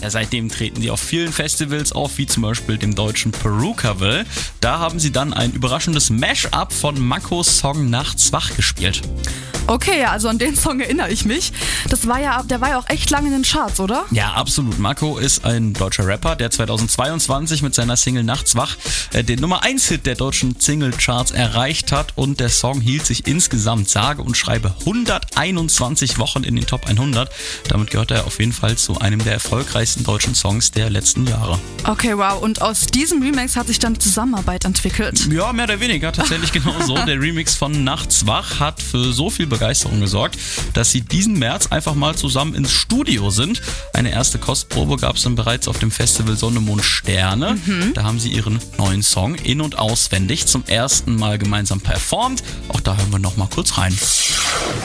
Ja, seitdem treten die auf vielen Festivals auf, wie zum Beispiel dem deutschen Perukaville. Da haben sie dann ein überraschendes Mash-up von Makos Song Nachts wach gespielt. Okay, ja, also an den Song erinnere ich mich. Der war ja auch echt lange in den Charts, oder? Ja, absolut. Mako ist ein deutscher Rapper, der 2022 mit seiner Single Nachts wach den Nummer 1 Hit der deutschen Single-Charts erreicht hat und der Song hielt sich insgesamt sage und schreibe 121 Wochen in den Top 100. Damit gehört er auf jeden Fall zu einem der erfolgreichsten deutschen Songs der letzten Jahre. Okay, wow. Und aus diesem Remix hat sich dann Zusammenarbeit entwickelt? Ja, mehr oder weniger. Tatsächlich genauso. Der Remix von Nachts wach hat für so viel Begeisterung gesorgt, dass sie diesen März einfach mal zusammen ins Studio sind. Eine erste Kostprobe gab es dann bereits auf dem Festival Sonne, Mond, Sterne. Da haben sie ihren neuen Song in- und auswendig zum ersten Mal gemeinsam performt. Auch da hören wir noch mal kurz rein.